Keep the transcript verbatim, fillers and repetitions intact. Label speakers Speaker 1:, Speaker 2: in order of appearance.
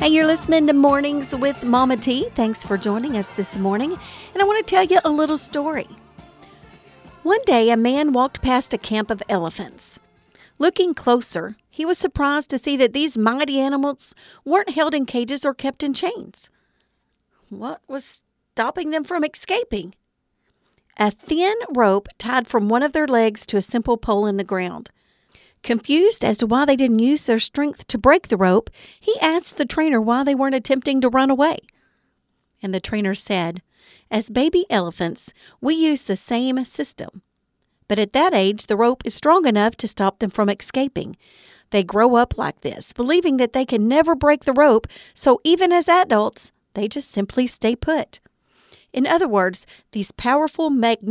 Speaker 1: Hey, you're listening to Mornings with Mama T. Thanks for joining us this morning. And I want to tell you a little story. One day, a man walked past a camp of elephants. Looking closer, he was surprised to see that these mighty animals weren't held in cages or kept in chains. What was stopping them from escaping? A thin rope tied from one of their legs to a simple pole in the ground. Confused as to why they didn't use their strength to break the rope, he asked the trainer why they weren't attempting to run away. And the trainer said, "As baby elephants, we use the same system. But at that age, the rope is strong enough to stop them from escaping. They grow up like this, believing that they can never break the rope, so even as adults, they just simply stay put." In other words, these powerful magnetic